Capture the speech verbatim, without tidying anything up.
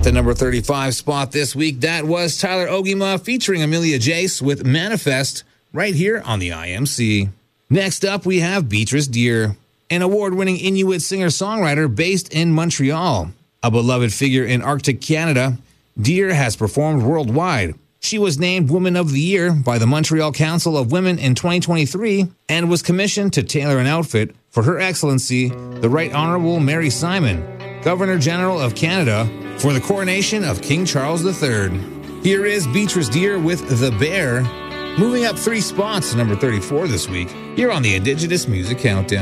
the number thirty-five spot this week, that was Tyler Ogima featuring Amelia Jace with Manifest right here on the I M C. Next up, we have Beatrice Deer, an award-winning Inuit singer-songwriter based in Montreal. A beloved figure in Arctic Canada, Deer has performed worldwide. She was named Woman of the Year by the Montreal Council of Women in twenty twenty-three and was commissioned to tailor an outfit for Her Excellency, the Right Honourable Mary Simon, Governor General of Canada, for the coronation of King Charles the Third. Here is Beatrice Deer with The Bear, moving up three spots to number thirty-four this week, here on the Indigenous Music Countdown.